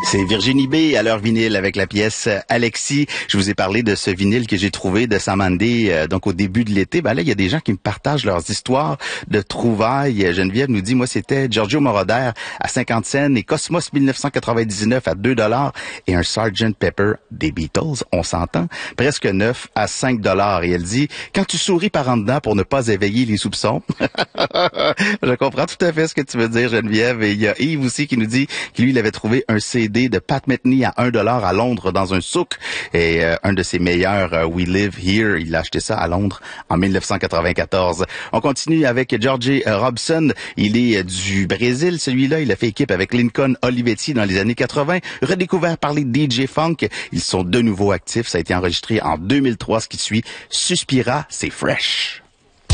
C'est Virginie B à leur vinyle avec la pièce Alexis. Je vous ai parlé de ce vinyle que j'ai trouvé de Sam Handy, donc au début de l'été. Ben là, il y a des gens qui me partagent leurs histoires de trouvailles. Geneviève nous dit, moi, c'était Giorgio Moroder à 50 cents et Cosmos 1999 à 2 $ et un Sgt. Pepper des Beatles, on s'entend, presque neuf à 5 $. Et elle dit, quand tu souris par en dedans pour ne pas éveiller les soupçons. Je comprends tout à fait ce que tu veux dire, Geneviève. Et il y a Yves aussi qui nous dit que lui, il avait trouvé un CD de Pat Metheny à 1 $ à Londres dans un souk. Et un de ses meilleurs, We Live Here, il a acheté ça à Londres en 1994. On continue avec Georgie Robson. Il est du Brésil, celui-là. Il a fait équipe avec Lincoln Olivetti dans les années 80. Redécouvert par les DJ Funk. Ils sont de nouveau actifs. Ça a été enregistré en 2003. Ce qui suit, Suspira, c'est fresh.